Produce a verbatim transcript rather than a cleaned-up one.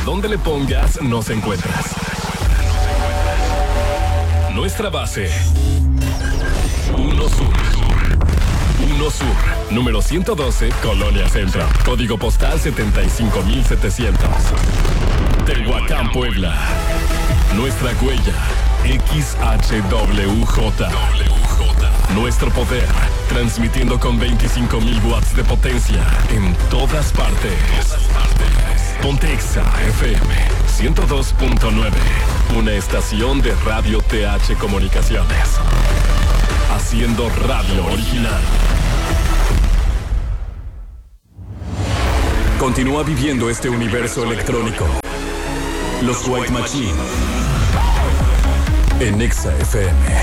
donde le pongas, nos encuentras. Nuestra base. Uno Sur. Uno Sur. Número ciento doce, Colonia Centro. Código postal setenta y cinco mil setecientos. Tehuacán, Puebla. Nuestra huella. X H W J. Nuestro poder. Transmitiendo con veinticinco mil watts de potencia en todas partes. Pontexa F M ciento dos punto nueve. Una estación de Radio T H Comunicaciones. Haciendo radio original. Continúa viviendo este universo electrónico. Los White Machine. En Exa F M.